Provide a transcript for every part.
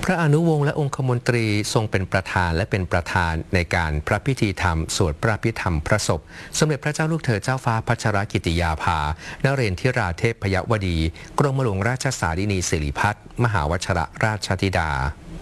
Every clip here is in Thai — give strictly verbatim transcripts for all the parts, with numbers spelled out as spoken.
พระอนุวงศ์และองคมนตรีทรงเป็นประธานและเป็นประธานในการพระพิธีธรรมสวดพระพิธรรมพระศพสมเด็จพระเจ้าลูกเธอเจ้าฟ้าพัชรกิติยาภานเรนทิราเทพยวดีกรมหลวงราชสารินีสิริพัฒน์มหาวชรราชธิดา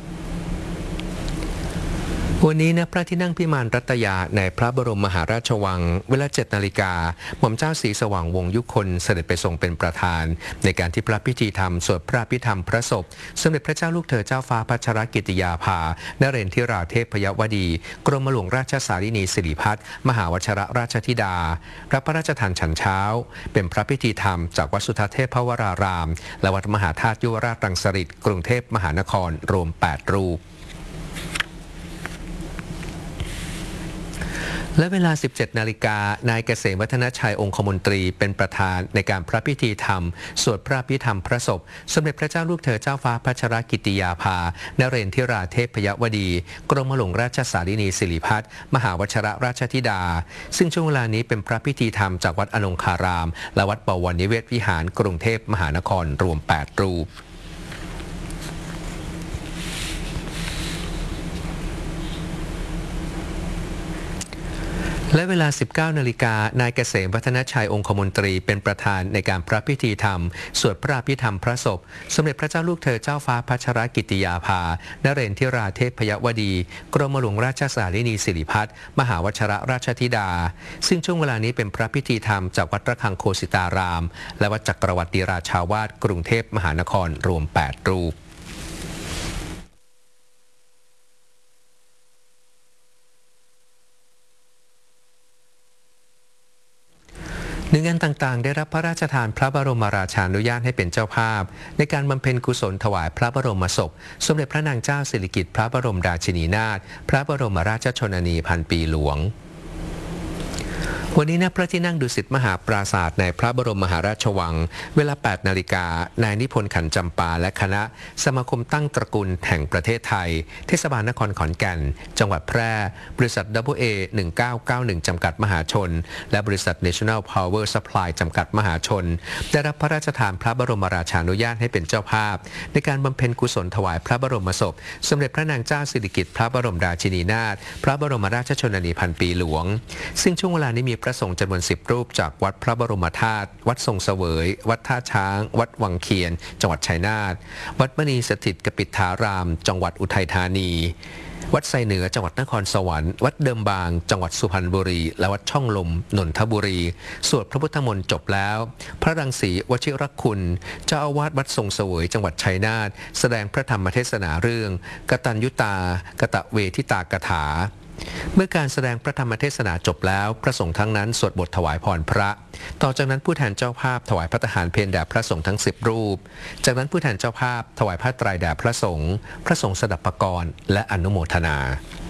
วันนี้ณพระที่นั่งพิมานรัตยาในพระบรมมหาราชวังเวลาเจ็ดนาฬิกาหม่อมเจ้าศรีสว่างวงศ์ยุคนเสด็จไปทรงเป็นประธานในการที่พระพิธีธรรมสวดพระพิธรรมพระศพสมเด็จพระเจ้าลูกเธอเจ้าฟ้าพัชรกิติยาภานเรนทิราเทพยวดีกรมหลวงราชสารินีสิริพัฒน์มหาวชรราชธิดารับพระราชทานฉันเช้าเป็นพระพิธีธรรมจากวัดสุทัศน์เทพวรารามและวัดมหาธาตุยุวราชรังสฤษฎ์กรุงเทพมหานครรวมแปดรูปและเวลา สิบเจ็ดนาฬิกานายเกษมวัฒนชัยองคมนตรีเป็นประธานในการพระพิธีธรรมสวดพระพิธรรมพระศพสมเด็จพระเจ้าลูกเธอเจ้าฟ้าพัชรกิติยาภานเรนทิราเทพยวดีกรมหลวงราชสารินีสิริพัฒน์มหาวชรราชธิดาซึ่งช่วงเวลานี้เป็นพระพิธีธรรมจากวัดอนงคารามและวัดบวรนิเวศวิหารกรุงเทพมหานครรวมแปดรูปและเวลา สิบเก้านาฬิกานายเกษมวัฒนชัยองคมนตรีเป็นประธานในการพระพิธีธรรมสวดพระพิธรรมพระศพสมเด็จพระเจ้าลูกเธอเจ้าฟ้าพัชรกิติยาภานเรนทิราเทพยวดีกรมหลวงราชสารินีสิริพัฒน์มหาวชรราชธิดาซึ่งช่วงเวลานี้เป็นพระพิธีธรรมจากวัดระฆังโคสิตารามและวัดจักรวรรดิราชาวาสกรุงเทพมหานครรวมแปดรูปหน่วยงานต่างๆได้รับพระราชทานพระบรมราชานุญาตให้เป็นเจ้าภาพในการบำเพ็ญกุศลถวายพระบรมศพสมเด็จพระนางเจ้าสิริกิติ์พระบรมราชินีนาถพระบรมราชชนนีพันปีหลวงวันนี้ณพระที่นั่งดุสิตมหาปราสาทในพระบรมมหาราชวังเวลา แปดนาฬิกานายนิพนธ์ขันจำปาและคณะสมาคมตั้งตระกูลแห่งประเทศไทยเทศบาลนครขอนแก่นจังหวัดแพร่บริษัท ดับเบิลยู เอ หนึ่งเก้าเก้าหนึ่ง จำกัดมหาชนและบริษัท National Power Supply จำกัดมหาชนได้รับพระราชทานพระบรมราชานุญาตให้เป็นเจ้าภาพในการบำเพ็ญกุศลถวายพระบรมศพสมเด็จพระนางเจ้าสิริกิติ์พระบรมราชินีนาถพระบรมราชชนนีพันปีหลวงซึ่งช่วงเวลานี้มีพระสงฆ์จำนวนสิบรูปจากวัดพระบรมธาตุวัดทรงเสวยวัดท่าช้างวัดวังเคียนจังหวัดชัยนาทวัดมณีสถิตกปิฏฐารามจังหวัดอุทัยธานีวัดไซเหนือจังหวัดนครสวรรค์วัดเดิมบางจังหวัดสุพรรณบุรีและวัดช่องลมนนทบุรีสวดพระพุทธมนต์จบแล้วพระรังสีวชิรคุณเจ้าอาวาสวัดทรงเสวยจังหวัดชัยนาทแสดงพระธรรมเทศนาเรื่องกตัญญูตากตเวทิตากถาเมื่อการแสดงพระธรรมเทศนาจบแล้วพระสงฆ์ทั้งนั้นสวดบทถวายพรพระต่อจากนั้นผู้แทนเจ้าภาพถวายพระทหารเพลแด่พระสงฆ์ทั้งสิบรูปจากนั้นผู้แทนเจ้าภาพถวายผ้าไตรแด่พระสงฆ์พระสงฆ์สดับปกรณ์และอนุโมทนา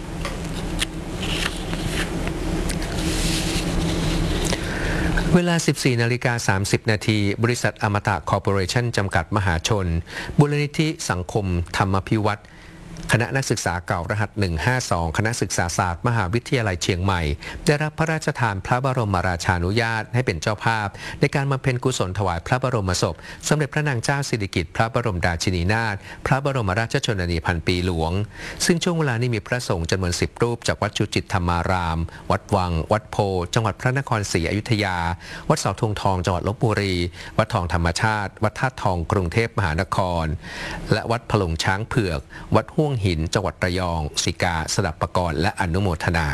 เวลา สิบสี่นาฬิกาสามสิบนาทีบริษัทอมตะคอร์ปอเรชั่นจำกัดมหาชนมูลนิธิสังคมธรรมพิวัตรคณะนักศึกษาเก่ารหัสหนึ่งห้าสองคณะศึกษาศาสตร์มหาวิทยาลัยเชียงใหม่ได้รับพระราชทานพระบรมราชานุญาตให้เป็นเจ้าภาพในการบำเพ็ญกุศลถวายพระบรมศพสมเด็จพระนางเจ้าสิริกิติ์พระบรมราชินีนาถพระบรมราชชนนีพันปีหลวงซึ่งช่วงเวลานี้มีพระสงฆ์จำนวนสิบรูปจากวัดจุจิตธรรมารามวัดวังวัดโพจังหวัดพระนครศรีอยุธยาวัดเสาธงทองจังหวัดลพบุรีวัดทองธรรมชาติวัดธาตุทองกรุงเทพมหานครและวัดพลงช้างเผือกวัดห้วงหินจังหวัดระยองสิกาสดับปกรณ์และอนุโมทนา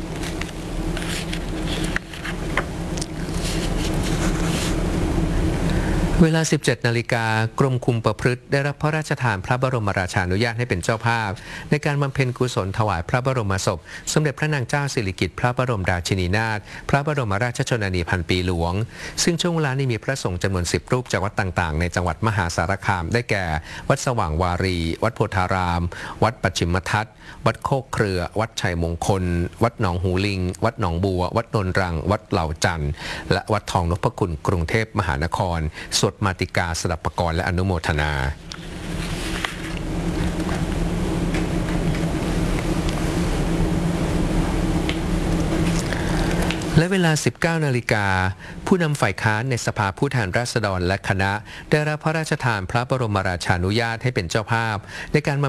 เวลา สิบเจ็ดนาฬิกากรมคุมประพฤติได้รับพระราชทานพระบรมราชานุญาตให้เป็นเจ้าภาพในการบำเพ็ญกุศลถวายพระบรมศพสมเด็จพระนางเจ้าสิริกิติ์พระบรมราชินีนาถพระบรมราชชนนีพันปีหลวงซึ่งช่วงเวลานี้มีพระสงฆ์จำนวนสิบรูปจากวัดต่างๆในจังหวัดมหาสารคามได้แก่วัดสว่างวารีวัดโพธารามวัดปัจฉิมทัศน์วัดโคกเครือวัดชัยมงคลวัดหนองหูลิงวัดหนองบัววัดนนรังวัดเหล่าจันทร์และวัดทองนพคุณกรุงเทพมหานครสวดมาติกาสดับปกรณ์และอนุโมทนา และเวลา สิบเก้านาฬิกาผู้นำฝ่ายค้านในสภาผู้แทนราษฎรและคณะได้รับพระราชทานพระบรมราชานุญาตให้เป็นเจ้าภาพในการ